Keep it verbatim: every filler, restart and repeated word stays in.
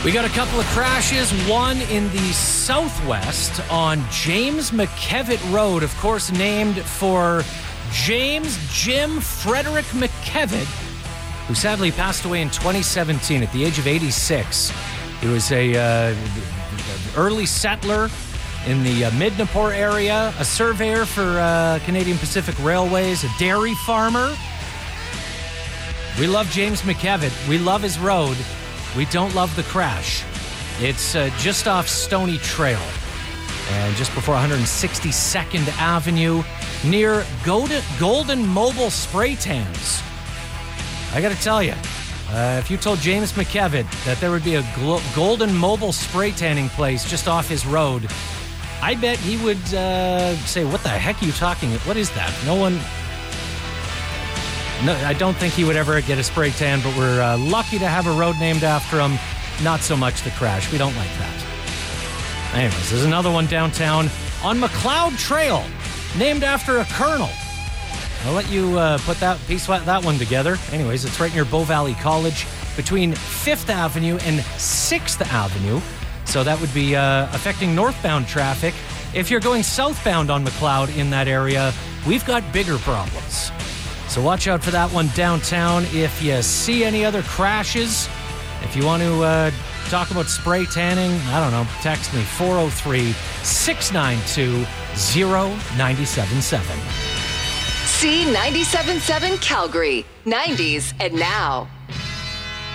We got a couple of crashes, one in the southwest on James McKevitt Road, of course named for James Jim Frederick McKevitt, who sadly passed away in twenty seventeen at the age of eighty-six. He was a uh, early settler in the uh, Midnapore area, a surveyor for uh, Canadian Pacific Railways, a dairy farmer. We love James McKevitt. We love his road. We don't love the crash. It's uh, just off Stony Trail and just before one hundred sixty-second Avenue near Golden, Golden Mobile Spray Tans. I got to tell you, uh, if you told James McKevitt that there would be a glo- Golden Mobile Spray Tanning place just off his road, I bet he would uh, say, what the heck are you talking about? What is that? No one... No, I don't think he would ever get a spray tan, but we're uh, lucky to have a road named after him. Not so much the crash. We don't like that. Anyways, there's another one downtown on McLeod Trail, named after a colonel. I'll let you uh, put that piece that one together. Anyways, it's right near Bow Valley College, between fifth Avenue and sixth Avenue. So that would be uh, affecting northbound traffic. If you're going southbound on McLeod in that area, we've got bigger problems. So watch out for that one downtown. If you see any other crashes, if you want to uh, talk about spray tanning, I don't know, text me four oh three, six nine two, oh nine seven seven. C ninety-seven point seven Calgary, nineties and now.